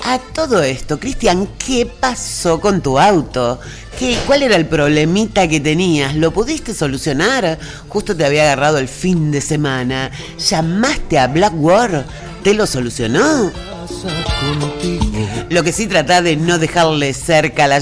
A todo esto, Cristian, ¿qué pasó con tu auto? ¿Cuál era el problemita que tenías? ¿Lo pudiste solucionar? Justo te había agarrado el fin de semana. ¿Llamaste a Blackboard? ¿Te lo solucionó? Lo que sí, trata de no dejarle cerca la